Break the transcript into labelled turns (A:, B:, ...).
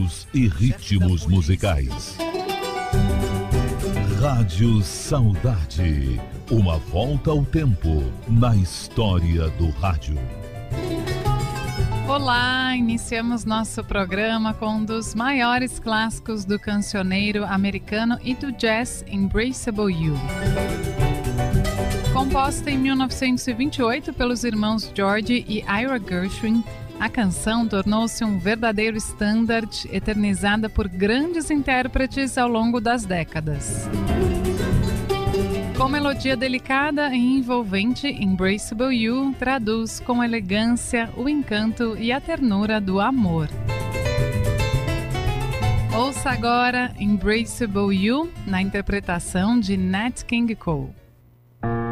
A: estilos e ritmos musicais. Rádio Saudade, uma volta ao tempo na história do rádio.
B: Olá, iniciamos nosso programa com um dos maiores clássicos do cancioneiro americano e do jazz, Embraceable You. Composta em 1928 pelos irmãos George e Ira Gershwin, a canção tornou-se um verdadeiro standard, eternizada por grandes intérpretes ao longo das décadas. Com melodia delicada e envolvente, Embraceable You traduz com elegância o encanto e a ternura do amor. Ouça agora Embraceable You na interpretação de Nat King Cole.